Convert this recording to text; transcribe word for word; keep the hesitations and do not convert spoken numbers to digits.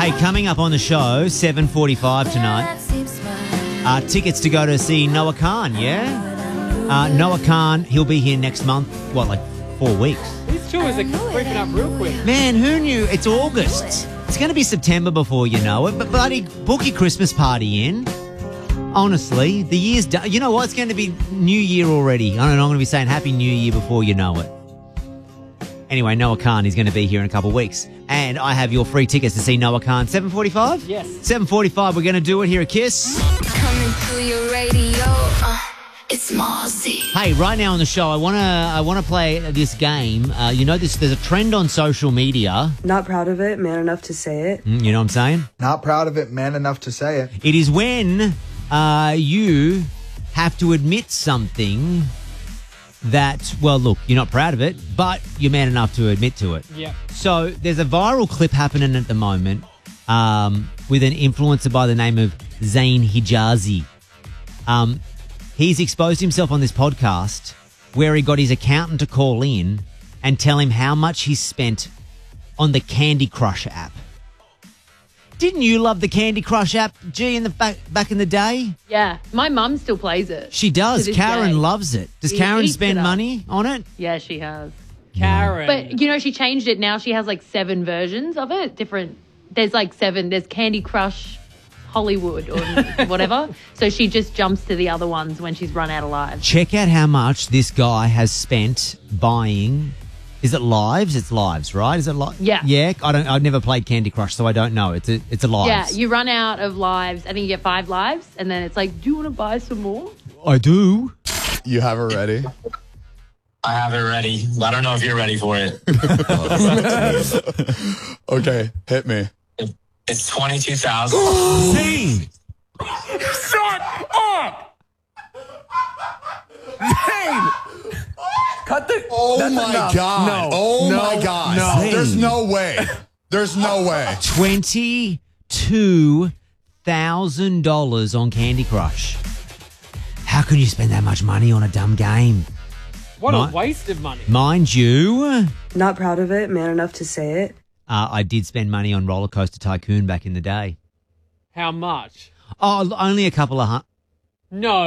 Hey, coming up on the show, seven forty-five tonight, uh, tickets to go to see Noah Khan, yeah? Uh, Noah Khan, he'll be here next month, what, like four weeks? These tours are creeping up real quick. Man, who knew? It's August. It's going to be September before you know it, but bloody book your Christmas party in. Honestly, the year's done. You know what? It's going to be New Year already. I don't know, I'm going to be saying Happy New Year before you know it. Anyway, Noah Khan is going to be here in a couple of weeks. And I have your free tickets to see Noah Khan. seven forty-five? Yes. seven forty-five, we're going to do it here at Kiss. Coming through your radio, uh, it's Mozzie. Hey, right now on the show, I want to I want to play this game. Uh, you know, this, there's a trend on social media. Not proud of it, man enough to say it. Mm, you know what I'm saying? Not proud of it, man enough to say it. It is when uh, you have to admit something that, well, look, you're not proud of it, but you're man enough to admit to it. Yeah. So there's a viral clip happening at the moment um, with an influencer by the name of Zayn Hijazi. Um, he's exposed himself on this podcast where he got his accountant to call in and tell him how much he spent on the Candy Crush app. Didn't you love the Candy Crush app, G, in the back back in the day? Yeah, my mum still plays it. She does. To this Karen day. loves it. Does She Karen eats spend it up. money on it? Yeah, she has. Karen. But, you know, she changed it. Now she has, like, seven versions of it. Different. There's, like, seven. There's Candy Crush Hollywood or whatever. So she just jumps to the other ones when she's run out of lives. Check out how much this guy has spent buying. Is it lives? It's lives, right? Is it li- Yeah. Yeah. I don't. I've never played Candy Crush, so I don't know. It's a. It's a lives. Yeah, you run out of lives. I think you get five lives. And then it's like, do you want to buy some more? I do. You have it ready? I have it ready. I don't know if you're ready for it. Okay, hit me. It's twenty-two thousand. Zane. Shut up! Zane! Cut the... Oh That's my enough. God. No. Oh no, my God. No. There's no way. There's no way. Twenty-two thousand dollars on Candy Crush. How can you spend that much money on a dumb game? what My- a waste of money. Mind you, Not proud of it, man enough to say it. uh, I did spend money on Roller Coaster Tycoon back in the day. How much? Oh, only a couple of hun- No.